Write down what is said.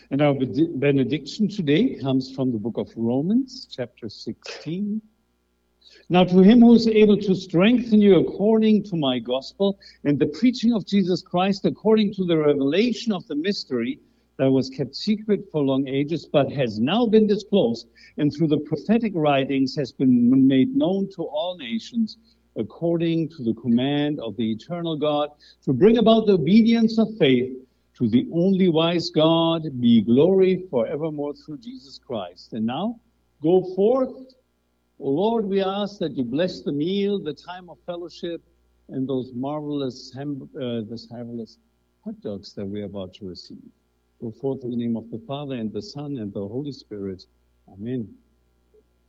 And our benediction today comes from the book of Romans, chapter 16. Now to him who is able to strengthen you according to my gospel and the preaching of Jesus Christ according to the revelation of the mystery that was kept secret for long ages, but has now been disclosed, and through the prophetic writings has been made known to all nations, according to the command of the eternal God, to bring about the obedience of faith to the only wise God, be glory forevermore through Jesus Christ. And now, go forth. O Lord, we ask that you bless the meal, the time of fellowship, and those marvelous hot dogs that we're about to receive. Go forth in the name of the Father, and the Son, and the Holy Spirit. Amen.